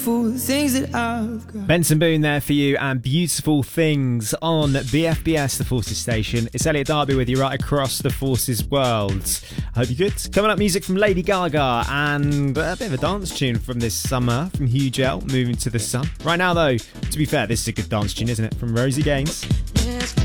Things that I've got. Benson Boone there for you, and Beautiful Things on BFBS, the Forces station. It's Elliot Darby with you right across the Forces world. I hope you're good. Coming up, music from Lady Gaga and a bit of a dance tune from this summer from Hugh Gel, Moving to the Sun. Right now, though, to be fair, this is a good dance tune, isn't it? From Rosie Gaines.